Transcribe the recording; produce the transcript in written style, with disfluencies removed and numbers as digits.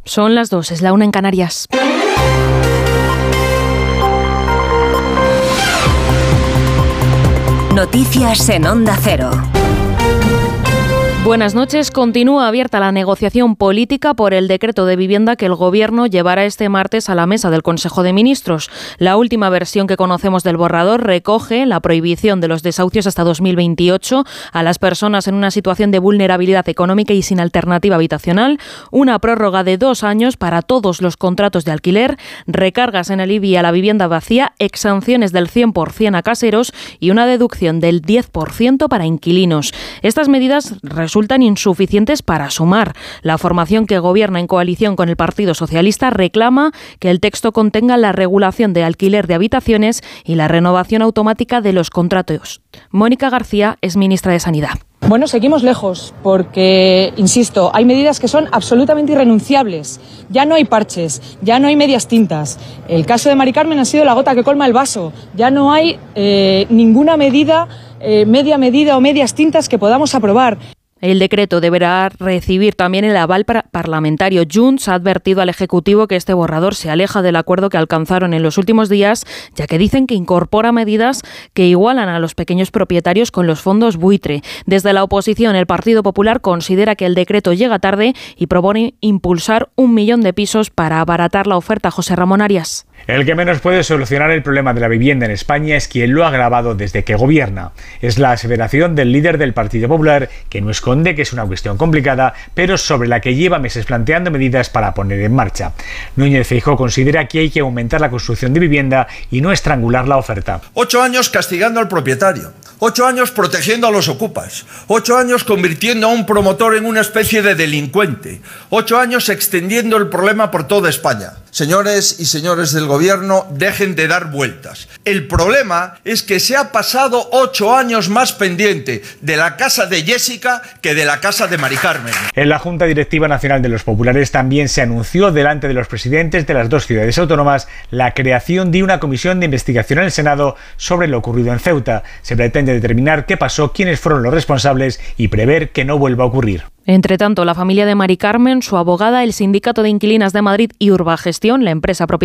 Son las 2, es la 1 en Canarias. Noticias en Onda Cero. Buenas noches. Continúa abierta la negociación política por el decreto de vivienda que el Gobierno llevará este martes a la mesa del Consejo de Ministros. La última versión que conocemos del borrador recoge la prohibición de los desahucios hasta 2028 a las personas en una situación de vulnerabilidad económica y sin alternativa habitacional, una prórroga de 2 años para todos los contratos de alquiler, recargas en el IBI a la vivienda vacía, exenciones del 100% a caseros y una deducción del 10% para inquilinos. Estas medidas resultan insuficientes para sumar. La formación que gobierna en coalición con el Partido Socialista reclama que el texto contenga la regulación de alquiler de habitaciones y la renovación automática de los contratos. Mónica García es ministra de Sanidad. Bueno, seguimos lejos porque, insisto, hay medidas que son absolutamente irrenunciables. Ya no hay parches, ya no hay medias tintas. El caso de Mari Carmen ha sido la gota que colma el vaso. Ya no hay ninguna medida, media medida o medias tintas que podamos aprobar. El decreto deberá recibir también el aval parlamentario. Junts ha advertido al Ejecutivo que este borrador se aleja del acuerdo que alcanzaron en los últimos días, ya que dicen que incorpora medidas que igualan a los pequeños propietarios con los fondos buitre. Desde la oposición, el Partido Popular considera que el decreto llega tarde y propone impulsar 1 millón de pisos para abaratar la oferta. José Ramón Arias. El que menos puede solucionar el problema de la vivienda en España es quien lo ha agravado desde que gobierna. Es la aseveración del líder del Partido Popular, que no esconde que es una cuestión complicada, pero sobre la que lleva meses planteando medidas para poner en marcha. Núñez Feijóo considera que hay que aumentar la construcción de vivienda y no estrangular la oferta. 8 años castigando al propietario, 8 años protegiendo a los ocupas, 8 años convirtiendo a un promotor en una especie de delincuente, 8 años extendiendo el problema por toda España. Señores y señores del Gobierno, dejen de dar vueltas. El problema es que se ha pasado 8 años más pendiente de la casa de Jessica que de la casa de Mari Carmen. En la Junta Directiva Nacional de los Populares también se anunció delante de los presidentes de las 2 ciudades autónomas la creación de una comisión de investigación en el Senado sobre lo ocurrido en Ceuta. Se pretende determinar qué pasó, quiénes fueron los responsables y prever que no vuelva a ocurrir. Entre tanto, la familia de Mari Carmen, su abogada, el Sindicato de Inquilinas de Madrid y Urbagestión, la empresa propietaria